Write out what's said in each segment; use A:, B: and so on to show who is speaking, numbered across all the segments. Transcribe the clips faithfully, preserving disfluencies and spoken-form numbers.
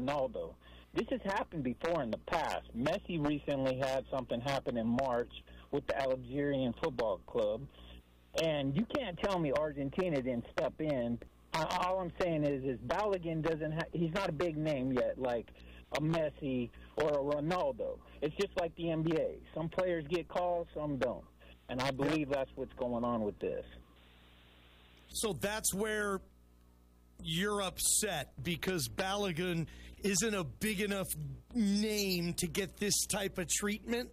A: Ronaldo. This has happened before in the past. Messi recently had something happen in March with the Algerian football club. And you can't tell me Argentina didn't step in. All I'm saying is, is Balogun doesn't have, he's not a big name yet, like a Messi or a Ronaldo. It's just like the N B A. Some players get called, some don't. And I believe that's what's going on with this.
B: So that's where you're upset, because Balogun isn't a big enough name to get this type of treatment?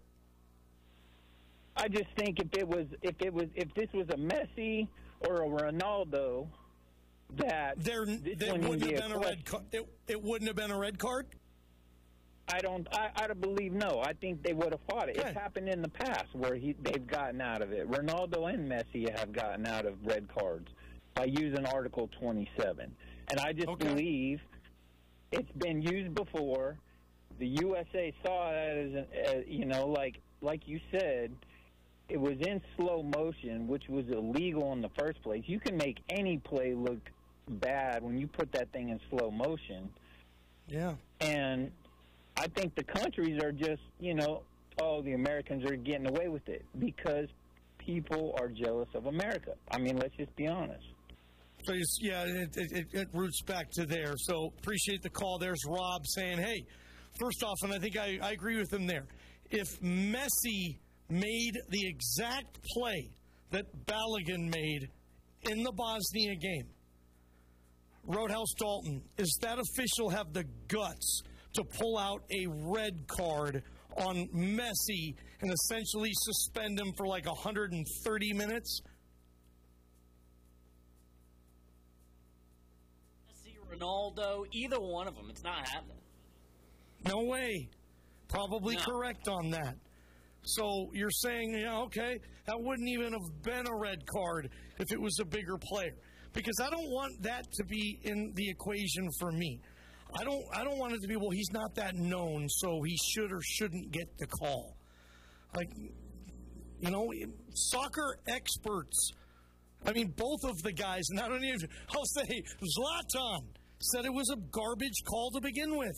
A: I just think if it was if it was if this was a Messi or a Ronaldo, that
B: there, there wouldn't have been a red card. It, it wouldn't have been a red card.
A: I don't. I, I don't believe no. I think they would have fought it.
B: Okay.
A: It's happened in the past where he they've gotten out of it. Ronaldo and Messi have gotten out of red cards by using Article twenty-seven, and I just
B: okay.
A: believe it's been used before. The U S A saw that as, an, as you know, like like you said. It was in slow motion, which was illegal in the first place. You can make any play look bad when you put that thing in slow motion.
B: Yeah.
A: And I think the countries are just, you know, oh, the Americans are getting away with it because people are jealous of America. I mean, let's just be honest.
B: So, yeah, it, it, it roots back to there. So, appreciate the call. There's Rob saying, hey, first off, and I think I, I agree with him there, if Messi made the exact play that Balogun made in the Bosnia game, Roadhouse Dalton, does that official have the guts to pull out a red card on Messi and essentially suspend him for like one hundred thirty minutes?
C: Messi, Ronaldo, either one of them, it's not happening.
B: No way. Probably
C: no.
B: correct on that. So you're saying, yeah, okay, that wouldn't even have been a red card if it was a bigger player. Because I don't want that to be in the equation for me. I don't I don't want it to be, well, he's not that known, so he should or shouldn't get the call. Like, you know, soccer experts, I mean, both of the guys, and I don't even, I'll say Zlatan said it was a garbage call to begin with.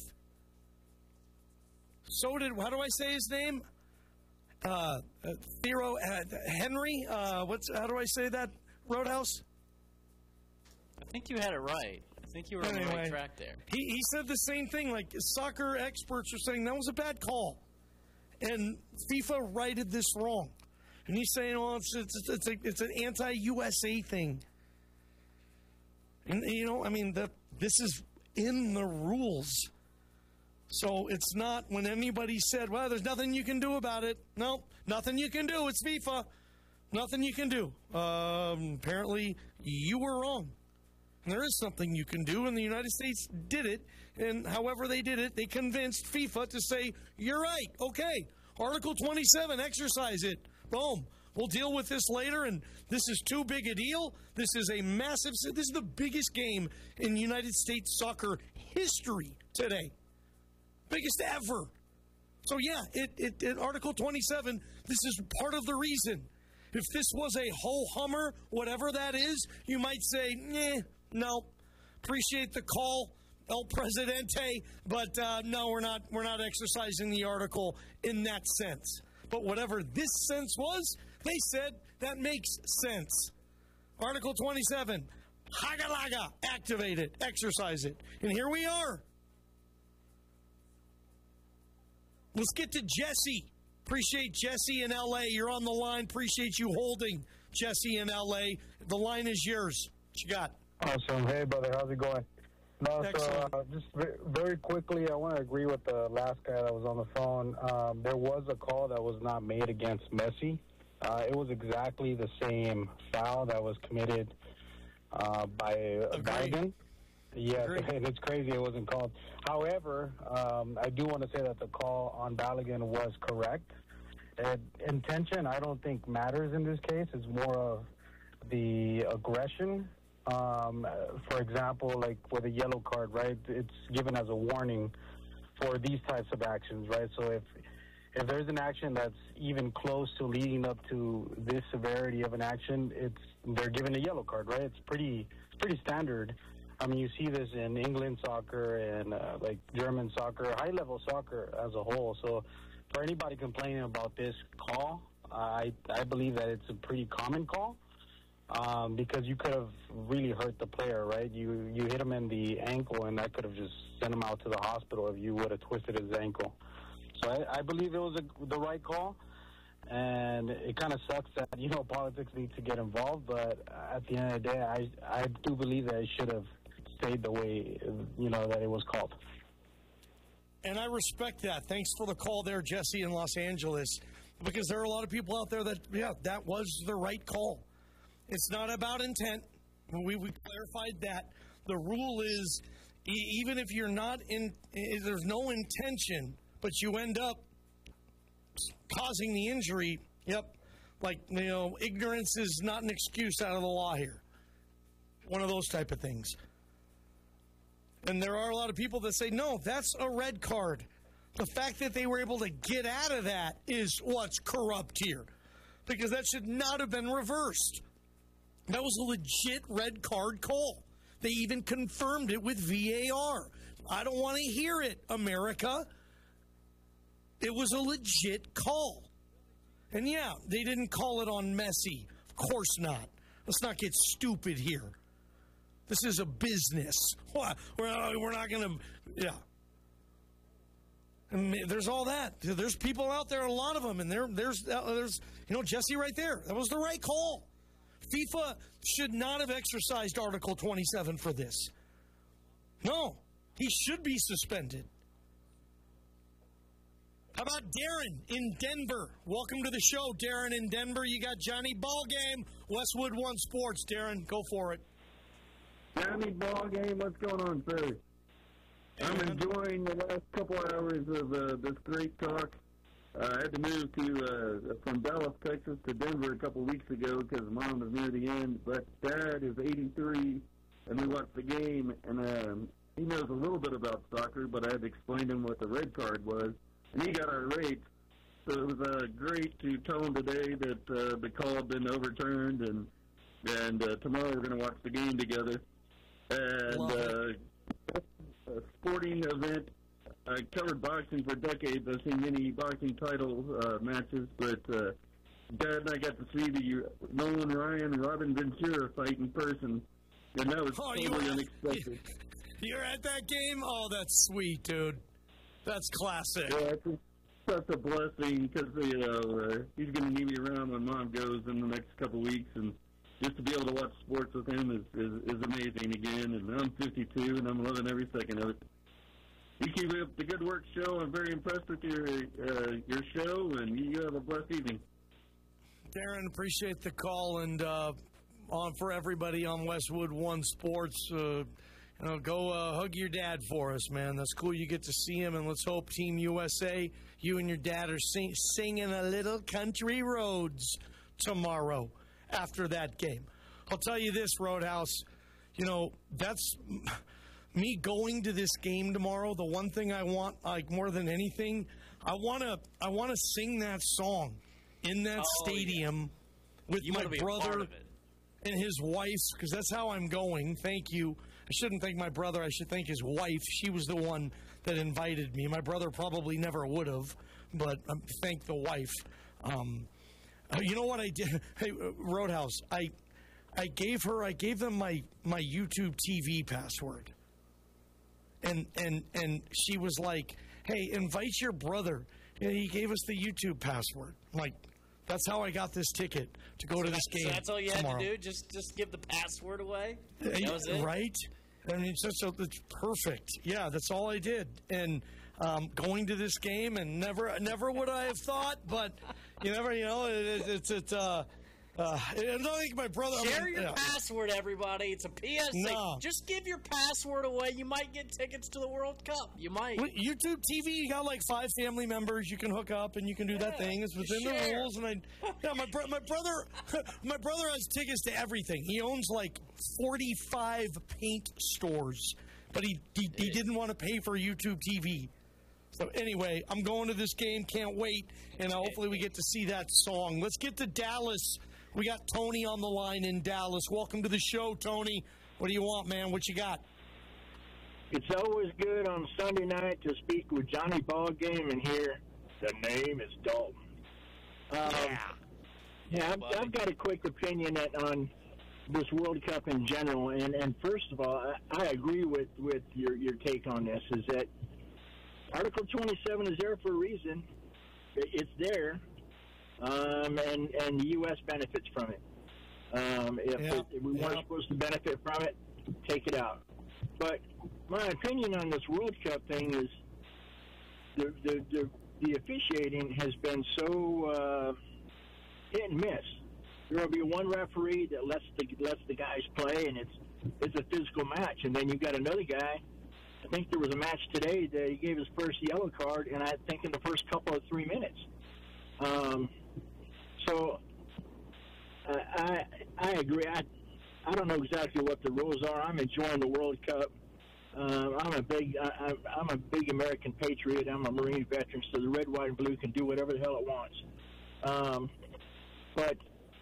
B: So did, how do I say his name? Uh, uh, Theo uh, Henry. Uh, what's how do I say that? Roadhouse.
C: I think you had it right. I think you were
B: anyway,
C: on the right track there.
B: He he said the same thing. Like, soccer experts are saying that was a bad call, and FIFA righted this wrong. And he's saying, "Oh, it's it's it's, a, it's an anti-U S A thing." And you know, I mean, the, this is in the rules. So it's not when anybody said, well, there's nothing you can do about it. No, nothing you can do. It's FIFA. Nothing you can do. Um, apparently, you were wrong. And there is something you can do, and the United States did it. And however they did it, they convinced FIFA to say, you're right. Okay, Article twenty-seven, exercise it. Boom. We'll deal with this later, and this is too big a deal. This is a massive, this is the biggest game in United States soccer history today. Biggest ever. So, yeah, it, it, it, Article twenty-seven, this is part of the reason. If this was a whole Hummer, whatever that is, you might say, eh, no. Appreciate the call, El Presidente, but uh, no, we're not, we're not exercising the article in that sense. But whatever this sense was, they said that makes sense. Article twenty-seven, Hagalaga, activate it, exercise it. And here we are. Let's get to Jesse. Appreciate Jesse in L A. You're on the line. Appreciate you holding, Jesse in L A. The line is yours. What you got?
D: Awesome. Hey, brother. How's it going? No, so uh, just very quickly, I want to agree with the last guy that was on the phone. Um, there was a call that was not made against Messi. Uh, it was exactly the same foul that was committed uh, by Biden. Yes, and it's crazy it wasn't called. However, um, I do want to say that the call on Balogun was correct. And intention, I don't think matters in this case. It's more of the aggression. Um, for example, like with a yellow card, right? It's given as a warning for these types of actions, right? So if if there's an action that's even close to leading up to this severity of an action, it's they're given a yellow card, right? It's pretty it's pretty standard. I mean, you see this in England soccer and uh, like German soccer, high-level soccer as a whole. So for anybody complaining about this call, I I believe that it's a pretty common call um, because you could have really hurt the player, right? You you hit him in the ankle, and that could have just sent him out to the hospital if you would have twisted his ankle. So I, I believe it was a, the right call, and it kind of sucks that, you know, politics need to get involved, but at the end of the day, I, I do believe that it should have stayed the way, you know, that it was called.
B: And I respect that. Thanks for the call there, Jesse, in Los Angeles, because there are a lot of people out there that, yeah, that was the right call. It's not about intent. We, we clarified that. The rule is, e- even if you're not in, if there's no intention, but you end up causing the injury, yep, like, you know, ignorance is not an excuse out of the law here. One of those type of things. And there are a lot of people that say, no, that's a red card. The fact that they were able to get out of that is what's corrupt here. Because that should not have been reversed. That was a legit red card call. They even confirmed it with V A R. I don't want to hear it, America. It was a legit call. And yeah, they didn't call it on Messi. Of course not. Let's not get stupid here. This is a business. We're we're not going to, yeah. And there's all that. There's people out there, a lot of them, and there, there's, there's, you know, Jesse right there. That was the right call. FIFA should not have exercised Article twenty-seven for this. No, he should be suspended. How about Darren in Denver? Welcome to the show, Darren in Denver. You got Johnny Ballgame, Westwood One Sports. Darren, go for it.
E: Johnny Ballgame, what's going on, sir? I'm enjoying the last couple hours of uh, this great talk. Uh, I had to move to uh, from Dallas, Texas to Denver a couple weeks ago because Mom was near the end. But Dad is eighty-three, and we watched the game, and um, he knows a little bit about soccer, but I had to explain to him what the red card was. And he got irate. So it was uh, great to tell him today that uh, the call had been overturned, and and uh, tomorrow we're going to watch the game together. And uh, a sporting event. I covered boxing for decades. I've seen many boxing title uh, matches, but uh, Dad and I got to see the Nolan Ryan and Robin Ventura fight in person, and that was
B: oh,
E: totally
B: you
E: unexpected.
B: You're at that game? Oh, that's sweet, dude. That's classic.
E: Yeah, it's such a blessing because, you know, uh, he's going to need me around when Mom goes in the next couple weeks, and just to be able to watch sports with him is, is, is amazing again. And I'm fifty-two, and I'm loving every second of it. You keep up the good work, show. I'm very impressed with your uh, your show, and you have a blessed evening.
B: Darren, appreciate the call, and uh, on for everybody on Westwood One Sports. Uh, you know, go uh, hug your dad for us, man. That's cool. You get to see him, and let's hope Team U S A, you and your dad are sing- singing a little country roads tomorrow after that game. I'll tell you this, Roadhouse. You know, that's me going to this game tomorrow. The one thing I want, like more than anything, I want to I want to sing that song in that
C: oh,
B: stadium
C: yeah.
B: with
C: you
B: my
C: be a
B: brother
C: part of it.
B: and his wife, because that's how I'm going. Thank you. I shouldn't thank my brother. I should thank his wife. She was the one that invited me. My brother probably never would have, but um, thank the wife. Um, uh, you know what I did? Hey, uh, Roadhouse, I I gave her, I gave them my, my YouTube T V password. And, and, and she was like, hey, invite your brother. And he gave us the YouTube password. I'm like, that's how I got this ticket to go
C: so
B: to this
C: that,
B: game.
C: So that's all you
B: tomorrow.
C: had to do? Just just give the password away? That
B: Uh,
C: was it?
B: Right? I mean, it's, just a, it's perfect. Yeah, that's all I did. And um, going to this game, and never never would I have thought, but you never, you know, it, it's, it's, uh, uh, I don't think my brother.
C: Share
B: I mean,
C: your
B: yeah.
C: password, everybody. It's a P S A.
B: No.
C: Just give your password away. You might get tickets to the World Cup. You might.
B: With YouTube T V, you got like five family members you can hook up, and you can do that
C: Yeah,
B: thing. It's within the
C: share.
B: rules. And I, yeah, my bro- my brother, my brother has tickets to everything. He owns like forty-five paint stores, but he he, he didn't want to pay for YouTube T V. So anyway, I'm going to this game. Can't wait, and uh, hopefully we get to see that song. Let's get to Dallas. We got Tony on the line in Dallas. Welcome to the show, Tony. What do you want, man? What you got?
F: It's always good on Sunday night to speak with Johnny Ballgame and hear the name is Dalton. Um, yeah, yeah I've, I've got a quick opinion on this World Cup in general. And, and first of all, I, I agree with, with your, your take on this, is that Article twenty-seven is there for a reason. It, it's there, um, and, and the U S benefits from it. Um, if,
B: yeah.
F: it, if we weren't yeah. supposed to benefit from it, take it out. But my opinion on this World Cup thing is the the, the, the officiating has been so uh, hit and miss. There will be one referee that lets the lets the guys play, and it's it's a physical match. And then you've got another guy. I think there was a match today that he gave his first yellow card, and I think in the first couple of three minutes. Um, so uh, I I agree. I I don't know exactly what the rules are. I'm enjoying the World Cup. Uh, I'm a big I, I'm a big American patriot. I'm a Marine veteran, so the red, white, and blue can do whatever the hell it wants. Um, but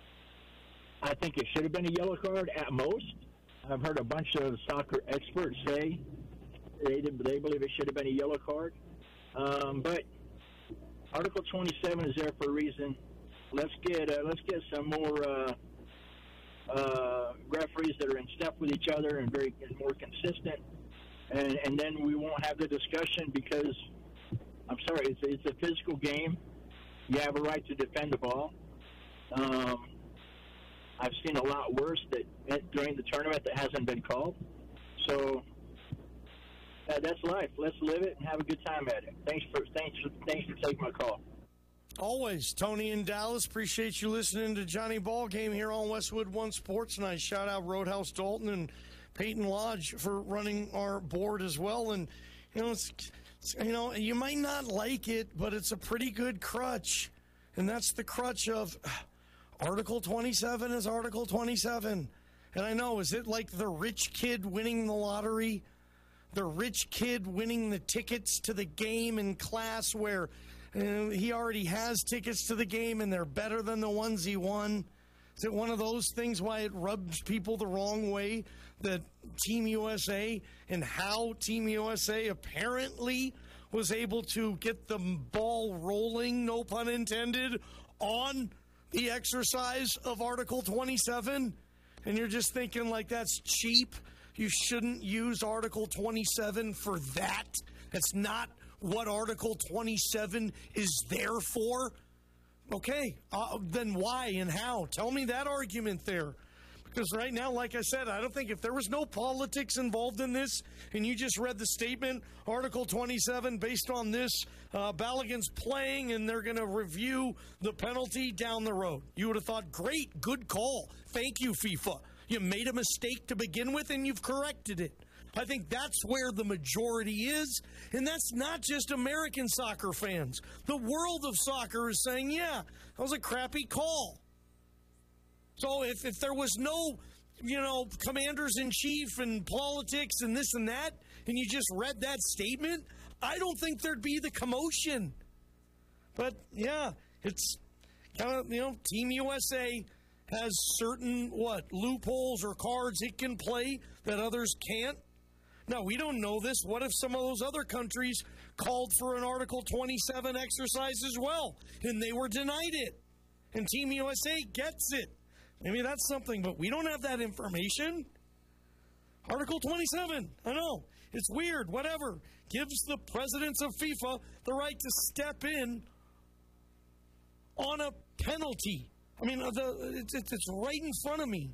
F: I think it should have been a yellow card at most. I've heard a bunch of soccer experts say they they believe it should have been a yellow card. Um, but Article twenty-seven is there for a reason. Let's get uh, let's get some more uh, uh, referees that are in step with each other and very and more consistent, and and then we won't have the discussion because I'm sorry, it's it's a physical game. You have a right to defend the ball. Um, I've seen a lot worse that during the tournament that hasn't been called. So uh, that's life. Let's live it and have a good time at it. Thanks for thanks for, thanks for taking my call.
B: Always, Tony in Dallas. Appreciate you listening to Johnny Ballgame here on Westwood One Sports. And I shout out Roadhouse Dalton and Peyton Lodge for running our board as well. And you know, it's, it's, you know, you might not like it, but it's a pretty good crutch, and that's the crutch of Article twenty-seven is Article twenty-seven. And I know, is it like the rich kid winning the lottery? The rich kid winning the tickets to the game in class where uh, he already has tickets to the game and they're better than the ones he won? Is it one of those things why it rubs people the wrong way that Team U S A and how Team U S A apparently was able to get the ball rolling, no pun intended, on the exercise of Article twenty-seven? And you're just thinking like that's cheap. You shouldn't use Article twenty-seven for that. That's not what Article twenty-seven is there for. Okay, uh, then why and how? Tell me that argument there. Because right now, like I said, I don't think if there was no politics involved in this and you just read the statement, Article twenty-seven, based on this, uh, Balogun's playing and they're going to review the penalty down the road. You would have thought, great, good call. Thank you, FIFA. You made a mistake to begin with and you've corrected it. I think that's where the majority is, and that's not just American soccer fans. The world of soccer is saying, yeah, that was a crappy call. So if, if there was no, you know, commanders-in-chief and politics and this and that, and you just read that statement, I don't think there'd be the commotion. But, yeah, it's kind of, you know, Team U S A has certain, what, loopholes or cards it can play that others can't. Now, we don't know this. What if some of those other countries called for an Article twenty-seven exercise as well, and they were denied it, and Team U S A gets it? Maybe that's something, but we don't have that information. Article twenty-seven, I know, it's weird, whatever. Gives the presidents of FIFA the right to step in on a penalty. I mean, the, it's, it's right in front of me.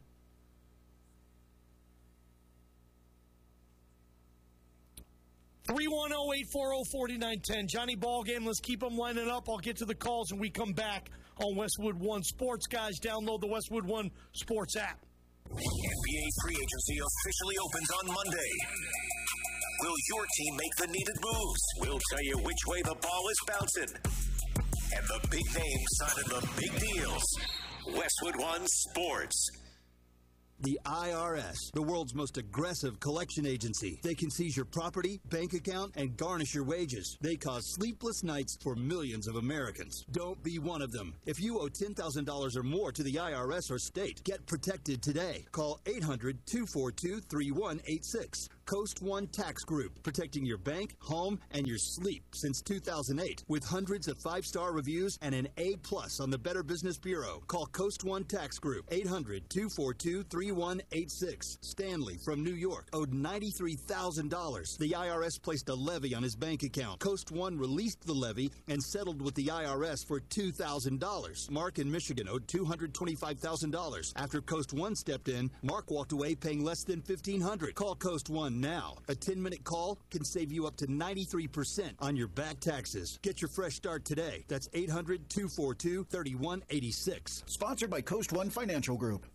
B: three one zero, eight four zero, four nine one zero. Johnny Ballgame, let's keep them lining up. I'll get to the calls when we come back on Westwood One Sports. Guys, download the Westwood One Sports app.
G: N B A free agency officially opens on Monday. Will your team make the needed moves? We'll tell you which way the ball is bouncing. And the big names signing the big deals. Westwood One Sports.
H: The I R S, the world's most aggressive collection agency. They can seize your property, bank account, and garnish your wages. They cause sleepless nights for millions of Americans. Don't be one of them. If you owe ten thousand dollars or more to the I R S or state, get protected today. Call eight hundred, two four two, three one eight six. Coast One Tax Group, protecting your bank, home, and your sleep since two thousand eight. With hundreds of five-star reviews and an A plus on the Better Business Bureau. Call Coast One Tax Group, eight hundred, two four two, three one eight six. Stanley from New York owed ninety-three thousand dollars. The I R S placed a levy on his bank account. Coast One released the levy and settled with the I R S for two thousand dollars. Mark in Michigan owed two hundred twenty-five thousand dollars. After Coast One stepped in, Mark walked away paying less than fifteen hundred dollars. Call Coast One now. A ten-minute call can save you up to ninety-three percent on your back taxes. Get your fresh start today. That's eight hundred, two four two, three one eight six.
I: Sponsored by Coast One Financial Group.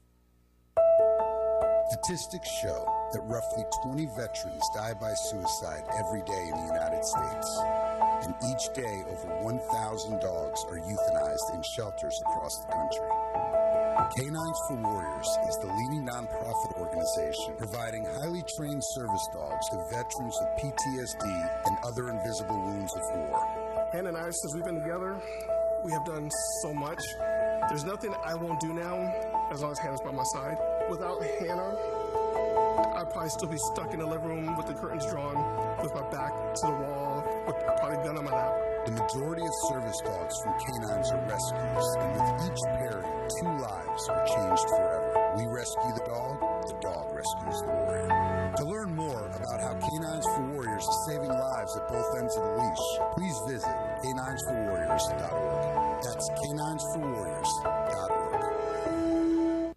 J: Statistics show that roughly twenty veterans die by suicide every day in the United States. And each day, over one thousand dogs are euthanized in shelters across the country. Canines for Warriors is the leading nonprofit organization providing highly trained service dogs to veterans with P T S D and other invisible wounds of war.
K: Hannah and I, since we've been together, we have done so much. There's nothing I won't do now as long as Hannah's by my side. Without Hannah, I'd probably still be stuck in the living room with the curtains drawn, with my back to the wall, with probably a gun on my lap.
J: The majority of service dogs from canines are rescues, and with each pairing, two lives are changed forever. We rescue the dog, the dog rescues the warrior. To learn more about how Canines for Warriors is saving lives at both ends of the leash, please visit canines for warriors dot org. That's canines for warriors dot org.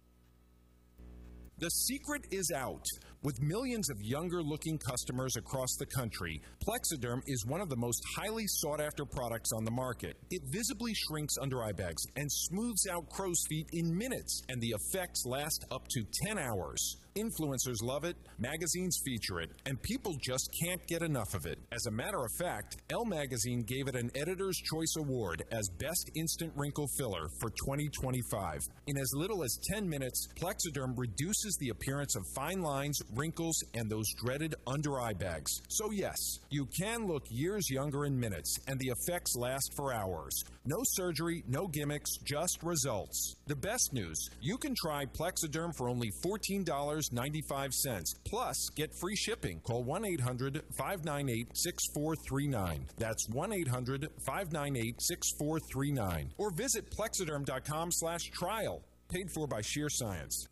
L: The secret is out. With millions of younger-looking customers across the country, Plexiderm is one of the most highly sought-after products on the market. It visibly shrinks under eye bags and smooths out crow's feet in minutes, and the effects last up to ten hours. Influencers love it, magazines feature it, and people just can't get enough of it. As a matter of fact, Elle Magazine gave it an Editor's Choice Award as Best Instant Wrinkle Filler for twenty twenty-five. In as little as ten minutes, Plexiderm reduces the appearance of fine lines, wrinkles, and those dreaded under-eye bags. So yes, you can look years younger in minutes, and the effects last for hours. No surgery, no gimmicks, just results. The best news, you can try Plexiderm for only fourteen dollars and ninety-five cents. Plus, get free shipping. Call one eight hundred, five nine eight, six four three nine. That's one eight hundred, five nine eight, six four three nine. Or visit plexiderm dot com slash trial. Paid for by Sheer Science.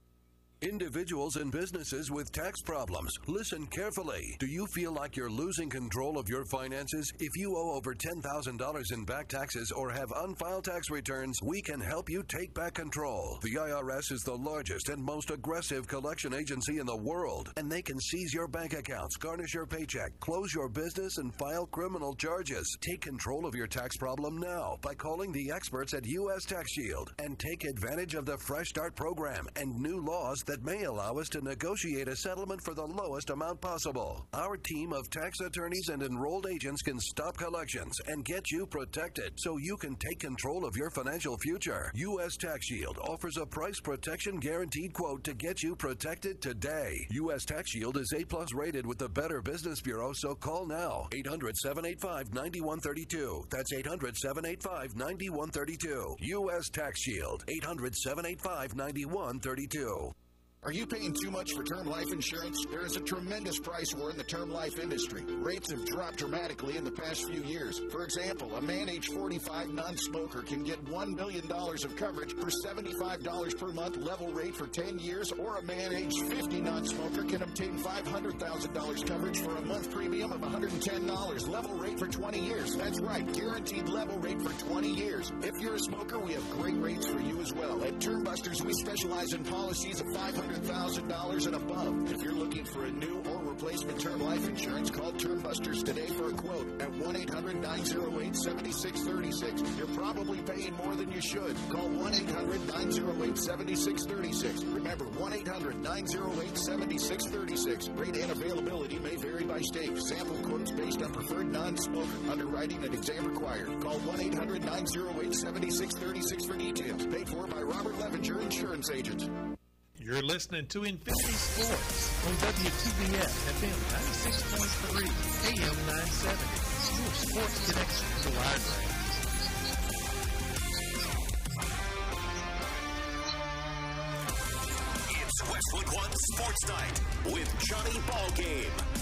M: Individuals and businesses with tax problems, listen carefully. Do you feel like you're losing control of your finances? If you owe over ten thousand dollars in back taxes or have unfiled tax returns, we can help you take back control. The I R S is the largest and most aggressive collection agency in the world, and they can seize your bank accounts, garnish your paycheck, close your business, and file criminal charges. Take control of your tax problem now by calling the experts at U S Tax Shield and take advantage of the Fresh Start program and new laws that that may allow us to negotiate a settlement for the lowest amount possible. Our team of tax attorneys and enrolled agents can stop collections and get you protected so you can take control of your financial future. U S Tax Shield offers a price protection guaranteed quote to get you protected today. U S Tax Shield is A plus rated with the Better Business Bureau, so call now. eight hundred, seven eight five, nine one three two. That's eight hundred, seven eight five, nine one three two. U S Tax Shield. eight hundred, seven eight five, nine one three two.
I: Are you paying too much for term life insurance? There is a tremendous price war in the term life industry. Rates have dropped dramatically in the past few years. For example, a man age forty-five non-smoker can get one million dollars of coverage for seventy-five dollars per month level rate for ten years, or a man age fifty non-smoker can obtain five hundred thousand dollars coverage for a month premium of one hundred ten dollars level rate for twenty years. That's right, guaranteed level rate for twenty years. If you're a smoker, we have great rates for you as well. At Term Busters, we specialize in policies of five hundred thousand dollars and above. If you're looking for a new or replacement term life insurance, call Term Busters today for a quote at one eight hundred, nine oh eight, seven six three six. You're probably paying more than you should. Call one eight hundred, nine oh eight, seven six three six. Remember, one eight hundred, nine oh eight, seven six three six. Rate and availability may vary by state. Sample quotes based on preferred non-smoker. Underwriting and exam required. Call one eight hundred, nine oh eight, seven six three six for details. Paid for by Robert Levenger Insurance Agent.
N: You're listening to Infinity Sports on W T B S F M ninety-six point three, A M nine seventy. Your sports connection to Wiregrass.
G: It's Westwood One Sports Night with Johnny Ballgame.